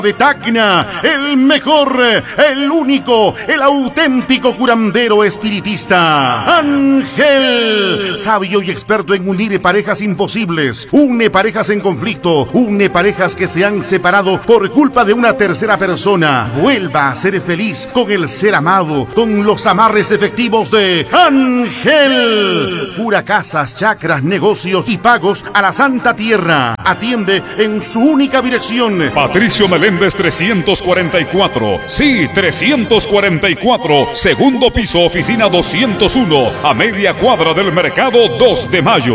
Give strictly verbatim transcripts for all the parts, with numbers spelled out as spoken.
de Tacna, el mejor, el único, el auténtico curandero espiritista, Ángel, sabio y experto en unir parejas imposibles, une parejas en conflicto, une parejas que se han separado por culpa de una tercera persona. Vuelva a ser feliz con el ser amado, con los amarres efectivos de Ángel. Cura casas, chakras, negocios y pagos a la Santa Tierra. Atiende en su única dirección. Patricio Meléndez trescientos cuarenta y cuatro. Sí, trescientos cuarenta y cuatro. Segundo piso, oficina doscientos uno. A media cuadra del mercado dos de mayo.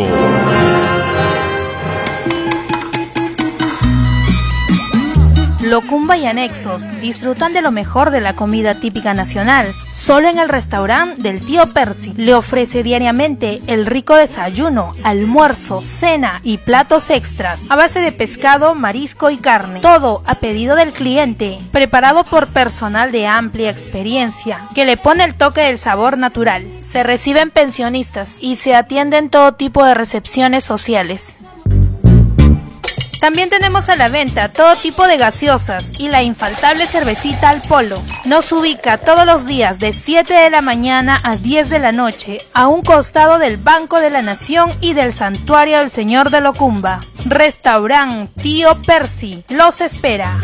Locumba y anexos disfrutan de lo mejor de la comida típica nacional. Solo en el restaurante del tío Percy le ofrece diariamente el rico desayuno, almuerzo, cena y platos extras a base de pescado, marisco y carne. Todo a pedido del cliente, preparado por personal de amplia experiencia que le pone el toque del sabor natural. Se reciben pensionistas y se atienden todo tipo de recepciones sociales. También tenemos a la venta todo tipo de gaseosas y la infaltable cervecita al polo. Nos ubica todos los días de siete de la mañana a diez de la noche, a un costado del Banco de la Nación y del Santuario del Señor de Locumba. Restaurant Tío Percy los espera.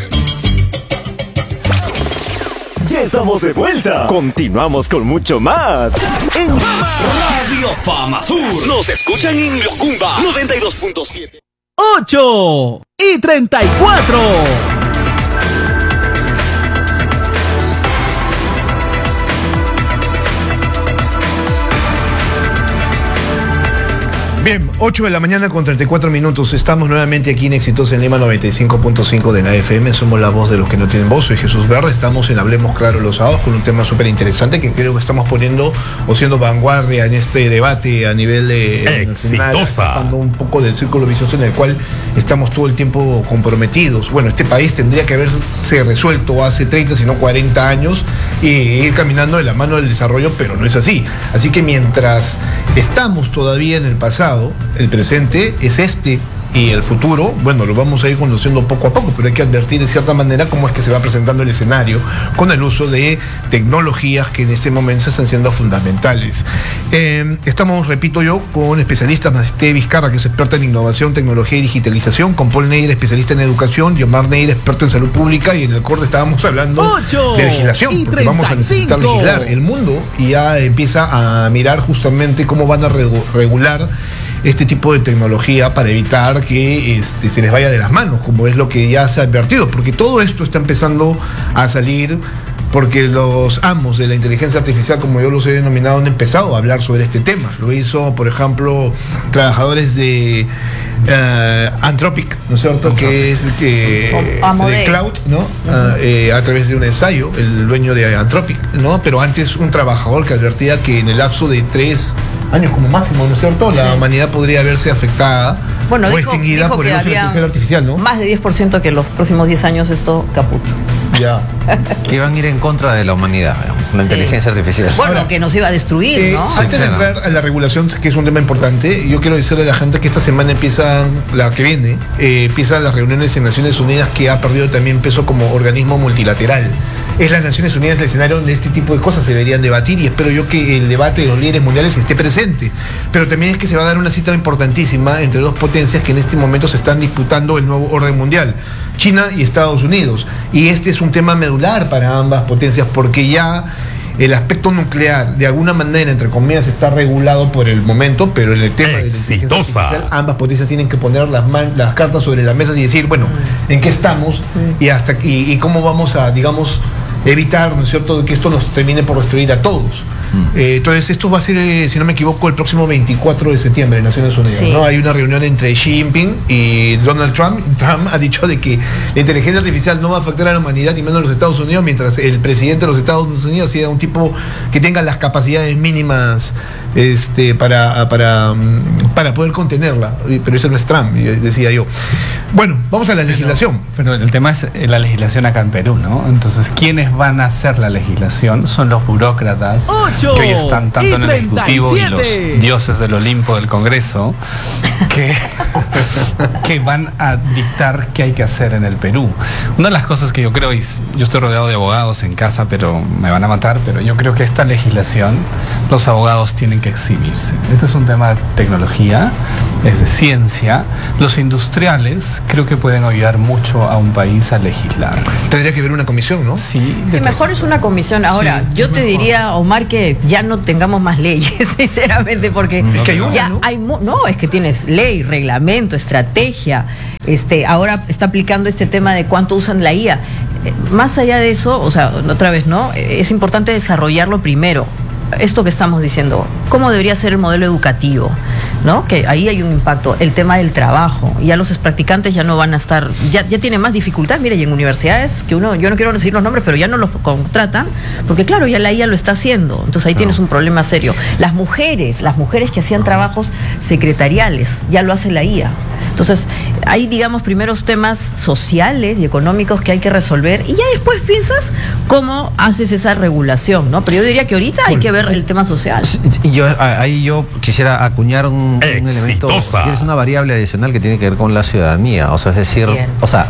Ya estamos de vuelta. Continuamos con mucho más. En Radio Fama Sur. Nos escuchan en Locumba noventa y dos punto siete. ocho y treinta y cuatro. Bien, ocho de la mañana con treinta y cuatro minutos. Estamos nuevamente aquí en Exitosa en Lima noventa y cinco punto cinco de la F M. Somos la voz de los que no tienen voz. Soy Jesús Verde. Estamos en Hablemos Claro los sábados con un tema súper interesante que creo que estamos poniendo o siendo vanguardia en este debate a nivel de nacional, escapando un poco del círculo vicioso en el cual estamos todo el tiempo comprometidos. Bueno, este país tendría que haberse resuelto hace treinta, si no cuarenta años y ir caminando de la mano del desarrollo, pero no es así. Así que mientras estamos todavía en el pasado, el presente es este y el futuro, bueno, lo vamos a ir conociendo poco a poco, pero hay que advertir de cierta manera cómo es que se va presentando el escenario con el uso de tecnologías que en este momento están siendo fundamentales. Eh, estamos, repito yo, con especialistas, Masité Vizcarra, que es experta en innovación, tecnología y digitalización, con Paul Neira, especialista en educación, y Omar Neira, experto en salud pública, y en el corte estábamos hablando de legislación, porque vamos a necesitar legislar. El mundo ya empieza a mirar justamente cómo van a regular este tipo de tecnología para evitar que este, se les vaya de las manos, como es lo que ya se ha advertido, porque todo esto está empezando a salir porque los amos de la inteligencia artificial, como yo los he denominado, han empezado a hablar sobre este tema. Lo hizo, por ejemplo, trabajadores de uh, Anthropic, ¿no es cierto? Que es que de Cloud, ¿no? Uh, eh, a través de un ensayo, el dueño de Anthropic, ¿no? Pero antes un trabajador que advertía que en el lapso de tres años como máximo, ¿no es cierto? Sí. La humanidad podría verse afectada bueno, o dijo, extinguida dijo por el uso de la inteligencia artificial, ¿no? Más de diez por ciento que en los próximos diez años esto caput. Ya. Que iban a ir en contra de la humanidad, la inteligencia sí. artificial. Bueno, Ahora, que nos iba a destruir, eh, ¿no? Antes sí, de entrar a la regulación, que es un tema importante, yo quiero decirle a la gente que esta semana empiezan, la que viene, eh, empiezan las reuniones en Naciones Unidas, que ha perdido también peso como organismo multilateral. Es las Naciones Unidas el escenario donde este tipo de cosas se deberían debatir, y espero yo que el debate de los líderes mundiales esté presente. Pero también es que se va a dar una cita importantísima entre dos potencias que en este momento se están disputando el nuevo orden mundial, China y Estados Unidos. Y este es un tema medular para ambas potencias, porque ya el aspecto nuclear, de alguna manera, entre comillas, está regulado por el momento, pero en el tema de la inteligencia artificial, ambas potencias tienen que poner las, man, las cartas sobre la mesa y decir, bueno, ¿en qué estamos? Y hasta y, y cómo vamos a, digamos, evitar, ¿no es cierto?, que esto nos termine por destruir a todos. Eh, entonces esto va a ser, eh, si no me equivoco, el próximo veinticuatro de septiembre en Naciones Unidas, sí. ¿no? Hay una reunión entre Xi Jinping y Donald Trump. Trump ha dicho de que la inteligencia artificial no va a afectar a la humanidad, ni menos a los Estados Unidos, mientras el presidente de los Estados Unidos sea un tipo que tenga las capacidades mínimas este, para, para, para poder contenerla. Pero ese no es Trump, decía yo. Bueno, vamos a la legislación. Pero, pero el tema es la legislación acá en Perú, ¿no? Entonces, ¿quiénes van a hacer la legislación? Son los burócratas ocho que hoy están tanto en el Ejecutivo y los dioses del Olimpo del Congreso que, que van a dictar qué hay que hacer en el Perú. Una de las cosas que yo creo, y yo estoy rodeado de abogados en casa, pero me van a matar, pero yo creo que esta legislación, los abogados tienen que exhibirse. Este es un tema de tecnología, es de ciencia. Los industriales creo que pueden ayudar mucho a un país a legislar. Tendría que haber una comisión, ¿no? Sí, sí mejor es una comisión. Ahora, sí, yo te mejor. diría, Omar, que ya no tengamos más leyes, sinceramente, porque es que hay una, ya ¿no? hay no, es que tienes ley, reglamento, estrategia. Este, ahora está aplicando este tema de cuánto usan la I A. Eh, más allá de eso, o sea, otra vez, ¿no? Eh, es importante desarrollarlo primero. Esto que estamos diciendo, ¿cómo debería ser el modelo educativo? ¿No? Que ahí hay un impacto. El tema del trabajo, ya los practicantes ya no van a estar, ya, ya tienen más dificultad. Mire, y en universidades que uno, yo no quiero decir los nombres, pero ya no los contratan, porque claro, ya la I A lo está haciendo. Entonces ahí no. tienes un problema serio. Las mujeres, las mujeres que hacían trabajos secretariales, ya lo hace la I A. Entonces, hay, digamos, primeros temas sociales y económicos que hay que resolver y ya después piensas cómo haces esa regulación, ¿no? Pero yo diría que ahorita hay que ver el tema social. Y yo ahí yo quisiera acuñar un, un elemento, es una variable adicional que tiene que ver con la ciudadanía, o sea, es decir, Bien. o sea,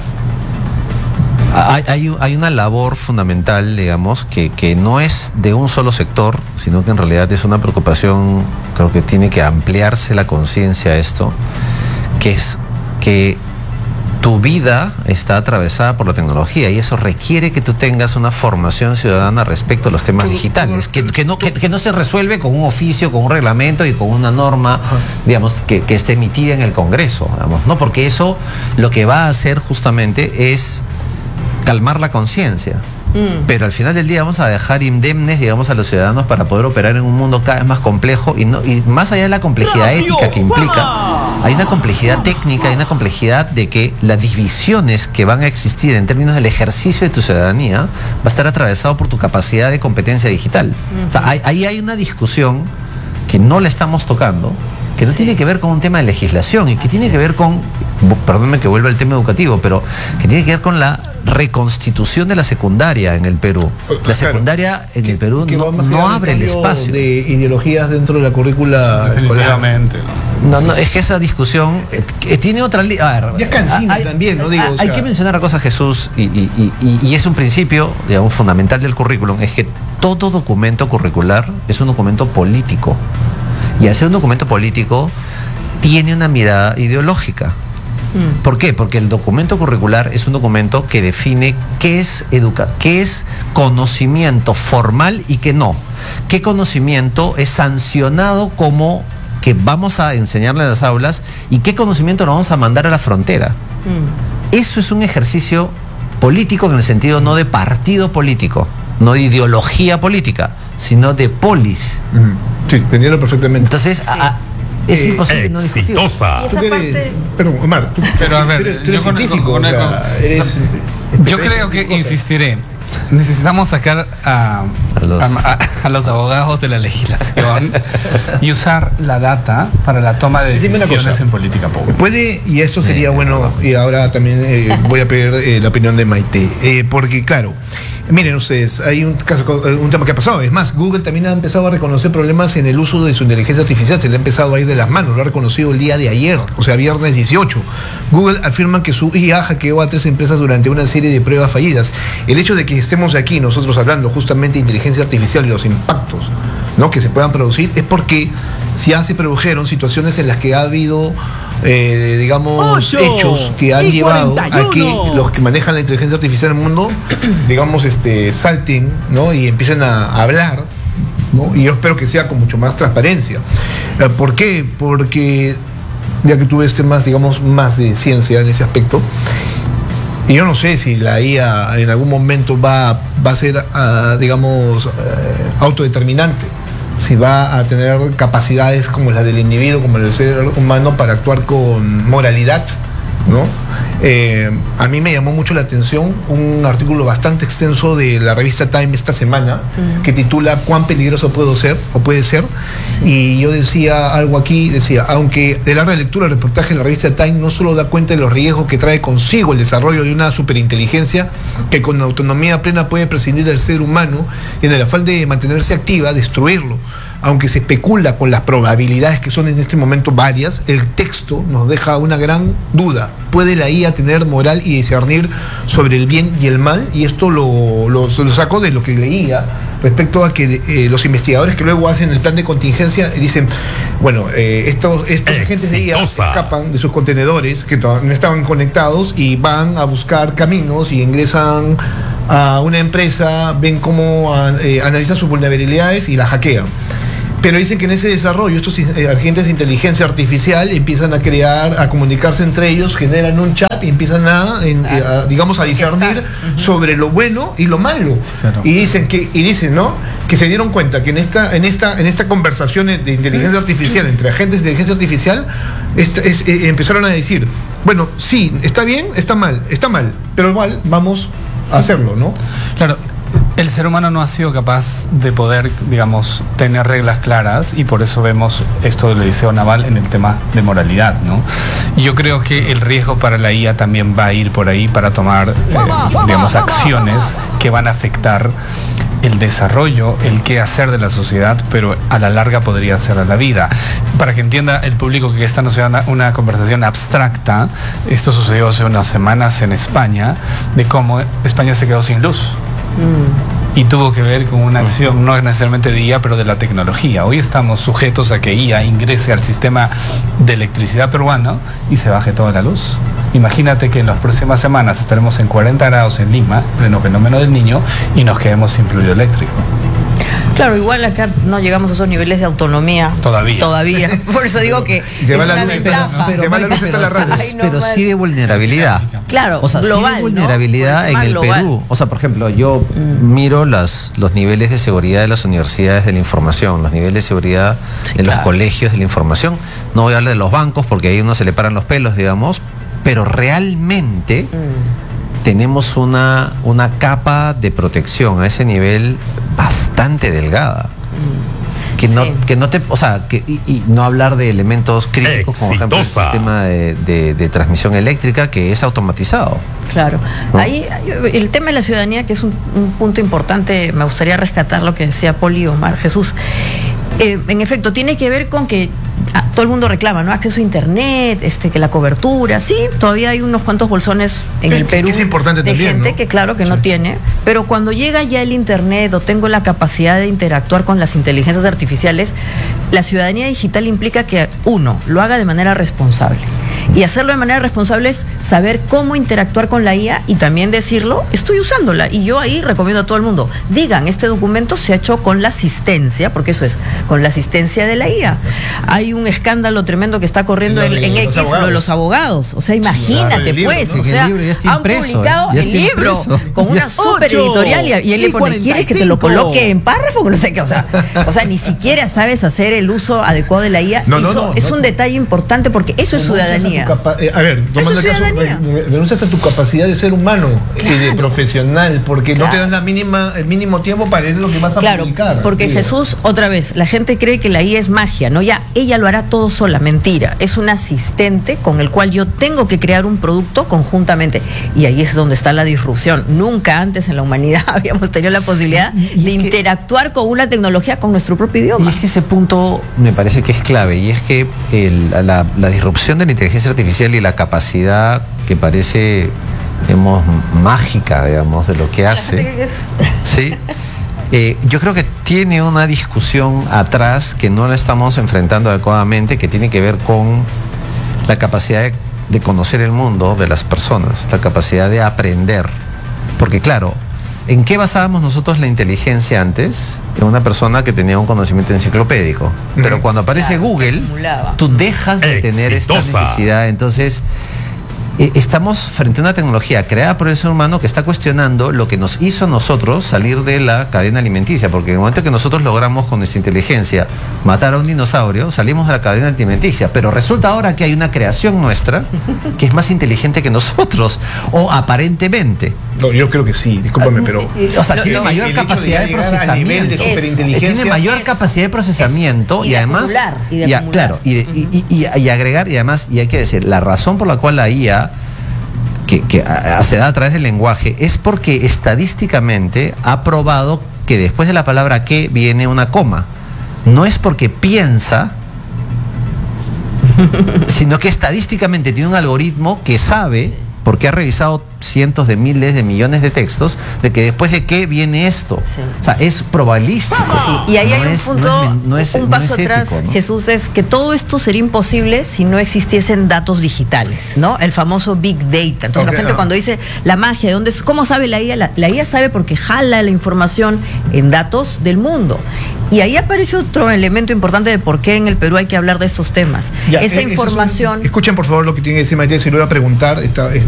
hay, hay, hay una labor fundamental, digamos, que, que no es de un solo sector, sino que en realidad es una preocupación, creo que tiene que ampliarse la conciencia a esto, que es que tu vida está atravesada por la tecnología y eso requiere que tú tengas una formación ciudadana respecto a los temas digitales, que, que, no, que, que no se resuelve con un oficio, con un reglamento y con una norma, digamos, que, que esté emitida en el Congreso, digamos, ¿no? Porque eso lo que va a hacer justamente es calmar la conciencia. Mm. Pero al final del día vamos a dejar indemnes, digamos, a los ciudadanos para poder operar en un mundo cada vez más complejo y, no, y más allá de la complejidad Radio ética que implica, fama. hay una complejidad técnica, hay una complejidad de que las divisiones que van a existir en términos del ejercicio de tu ciudadanía va a estar atravesado por tu capacidad de competencia digital. Mm. O sea, ahí hay, hay una discusión que no la estamos tocando, que no sí. tiene que ver con un tema de legislación y que tiene que ver con, perdónme que vuelva al tema educativo, pero que tiene que ver con la reconstitución de la secundaria en el Perú. La secundaria en el Perú no, no abre el espacio de ideologías dentro de la currícula. Definitivamente. No, no, es que esa discusión eh, tiene otra línea. A ver, ya es cansina también, ¿no? Digo, hay, o sea, hay que mencionar una cosa, Jesús, y, y, y, y es un principio, digamos, fundamental del currículum, es que todo documento curricular es un documento político. Y al ser un documento político, tiene una mirada ideológica. ¿Por qué? Porque el documento curricular es un documento que define qué es educa qué es conocimiento formal y qué no. ¿Qué conocimiento es sancionado como que vamos a enseñarle en las aulas y qué conocimiento lo vamos a mandar a la frontera? Mm. Eso es un ejercicio político en el sentido no de partido político, no de ideología política, sino de polis. Mm. Sí, entendiendo perfectamente. Entonces, sí. a, es eh, imposible no discutir. Exitosa. Tú eres, perdón, Omar, tú, pero a ver, tú eres, tú eres yo científico, con, con, o sea, eres, o sea, yo creo que cosas. insistiré. Necesitamos sacar a, a, los. A, a, a los abogados de la legislación y usar la data para la toma de decisiones en política pública. Puede, y eso sería eh, bueno, y ahora también eh, voy a pedir eh, la opinión de Maite, eh, porque claro, miren ustedes, hay un caso, un tema que ha pasado. Es más, Google también ha empezado a reconocer problemas en el uso de su inteligencia artificial. Se le ha empezado a ir de las manos. Lo ha reconocido el día de ayer, o sea, viernes dieciocho. Google afirma que su I A hackeó a tres empresas durante una serie de pruebas fallidas. El hecho de que estemos aquí nosotros hablando justamente de inteligencia artificial y los impactos, ¿no?, que se puedan producir, es porque ya se produjeron situaciones en las que ha habido Eh, digamos, ocho, hechos que han llevado cuarenta y uno a que los que manejan la inteligencia artificial en el mundo, digamos, este, salten, ¿no?, y empiecen a, a hablar, ¿no? Y yo espero que sea con mucho más transparencia. ¿Por qué? Porque, ya que tú ves temas, digamos, más de ciencia en ese aspecto, y yo no sé si la I A en algún momento va, va a ser, uh, digamos, uh, autodeterminante, si va a tener capacidades como la del individuo, como el ser humano, para actuar con moralidad ¿no? Eh, a mí me llamó mucho la atención un artículo bastante extenso de la revista Time esta semana, uh-huh. que titula ¿Cuán peligroso puedo ser o puede ser? Y yo decía algo aquí, decía, aunque de larga lectura el reportaje de la revista Time no solo da cuenta de los riesgos que trae consigo el desarrollo de una superinteligencia que con autonomía plena puede prescindir del ser humano y en el afán de mantenerse activa, destruirlo. Aunque se especula con las probabilidades que son en este momento varias, el texto nos deja una gran duda. ¿Puede la I A tener moral y discernir sobre el bien y el mal? Y esto lo, lo, lo saco de lo que leía respecto a que eh, los investigadores que luego hacen el plan de contingencia dicen, bueno, eh, estos, estos agentes de I A escapan de sus contenedores que no estaban conectados y van a buscar caminos y ingresan a una empresa, ven cómo eh, analizan sus vulnerabilidades y la hackean. Pero dicen que en ese desarrollo estos eh, agentes de inteligencia artificial empiezan a crear, a comunicarse entre ellos, generan un chat y empiezan a, en, eh, a digamos, a discernir uh-huh. sobre lo bueno y lo malo. Sí, claro. Y dicen que, y dicen, ¿no? Que se dieron cuenta que en esta, en esta, en esta conversación de inteligencia artificial entre agentes de inteligencia artificial, esta, es, eh, empezaron a decir, bueno, sí, está bien, está mal, está mal, pero igual vamos a hacerlo, ¿no? Claro. El ser humano no ha sido capaz de poder, digamos, tener reglas claras y por eso vemos esto del liceo naval en el tema de moralidad, ¿no? Y yo creo que el riesgo para la I A también va a ir por ahí para tomar, eh, digamos, acciones que van a afectar el desarrollo, el qué hacer de la sociedad, pero a la larga podría ser a la vida. Para que entienda el público que esta no sea una, una conversación abstracta, esto sucedió hace unas semanas en España, de cómo España se quedó sin luz. Mm. Y tuvo que ver con una acción no necesariamente de I A, pero de la tecnología. Hoy estamos sujetos a que I A ingrese al sistema de electricidad peruano y se baje toda la luz. Imagínate que en las próximas semanas estaremos en cuarenta grados en Lima, pleno fenómeno del Niño, y nos quedemos sin fluido eléctrico. Claro, igual acá no llegamos a esos niveles de autonomía. Todavía. Todavía. Por eso digo que se va la luz, pero, pero, pero, pero, pero sí de vulnerabilidad. Claro, o sea, global, sí de vulnerabilidad, ¿no? En el global. Perú. O sea, por ejemplo, yo mm. miro las, los niveles de seguridad de las universidades de la información, los niveles de seguridad sí, de claro. los colegios de la información. No voy a hablar de los bancos porque ahí uno se le paran los pelos, digamos, pero realmente mm. tenemos una, una capa de protección a ese nivel bastante delgada. Mm. Que no, sí. que no te, o sea, que, y, y no hablar de elementos críticos, como por ejemplo el sistema de, de, de transmisión eléctrica que es automatizado. Claro. ¿No? Ahí el tema de la ciudadanía, que es un, un punto importante, me gustaría rescatar lo que decía Poli Omar Jesús. Eh, en efecto, tiene que ver con que ah, todo el mundo reclama, ¿no? Acceso a internet, este, que la cobertura, sí, todavía hay unos cuantos bolsones en que, el Perú que es importante de también, gente ¿no? que claro que sí. no tiene, pero cuando llega ya el internet o tengo la capacidad de interactuar con las inteligencias artificiales, la ciudadanía digital implica que uno, lo haga de manera responsable. Y hacerlo de manera responsable es saber cómo interactuar con la I A y también decirlo, estoy usándola. Y yo ahí recomiendo a todo el mundo, digan, este documento se ha hecho con la asistencia, porque eso es, con la asistencia de la I A. Hay un escándalo tremendo que está corriendo en, en X, lo de los abogados. O sea, imagínate sí, pues, libro, ¿no? O sea, han impreso, publicado ¿eh? el libro impreso. con una super editorial y, y él le pone, ¿quieres que te lo coloque en párrafo? No sé qué, o sea, o sea, ni siquiera sabes hacer el uso adecuado de la I A. No, eso no, no, es no. un detalle importante porque eso es ciudadanía. Capa- eh, a ver, tomando el caso, renuncias a tu capacidad de ser humano claro. y de profesional, porque claro. no te dan la mínima, el mínimo tiempo para leer lo que vas a claro, publicar. Porque tío. Jesús, otra vez, la gente cree que la I A es magia, ¿no? Ya, ella lo hará todo sola, mentira. Es un asistente con el cual yo tengo que crear un producto conjuntamente. Y ahí es donde está la disrupción. Nunca antes en la humanidad habíamos tenido la posibilidad y, y de interactuar que, con una tecnología con nuestro propio idioma. Y es que ese punto me parece que es clave, y es que el, la, la disrupción de la inteligencia artificial y la capacidad que parece, digamos, mágica, digamos, de lo que hace, ¿sí? Eh, yo creo que tiene una discusión atrás que no la estamos enfrentando adecuadamente, que tiene que ver con la capacidad de, de conocer el mundo de las personas, la capacidad de aprender. Porque claro, ¿en qué basábamos nosotros la inteligencia antes? En una persona que tenía un conocimiento enciclopédico. Pero cuando aparece claro, Google, tú dejas de tener esta necesidad. Entonces, eh, estamos frente a una tecnología creada por el ser humano que está cuestionando lo que nos hizo a nosotros salir de la cadena alimenticia, porque en el momento que nosotros logramos con nuestra inteligencia matar a un dinosaurio, salimos de la cadena alimenticia, pero resulta ahora que hay una creación nuestra que es más inteligente que nosotros, o aparentemente. No, yo creo que sí, discúlpame, pero... O sea, tiene mayor capacidad de procesamiento. Tiene mayor capacidad de procesamiento y además... Y de y a, claro, y, de, y, y, y, y agregar, y además, y hay que decir, la razón por la cual la I A que, que a, se da a través del lenguaje es porque estadísticamente ha probado que después de la palabra que viene una coma. No es porque piensa, sino que estadísticamente tiene un algoritmo que sabe, porque ha revisado cientos de miles de millones de textos, de que después de qué viene esto. Sí. O sea, es probabilístico. Sí. Y ahí no hay un es, punto, no es, no es, un paso no es atrás, ético, ¿no? Jesús, es que todo esto sería imposible si no existiesen datos digitales, ¿no? El famoso Big Data. Entonces okay, la gente no. cuando dice la magia, ¿de dónde es? ¿Cómo sabe la I A? La, la I A sabe porque jala la información en datos del mundo. Y ahí aparece otro elemento importante de por qué en el Perú hay que hablar de estos temas. Ya, Esa eh, información... Son, escuchen por favor lo que tiene que decir Matías, y lo voy a preguntar. Esta,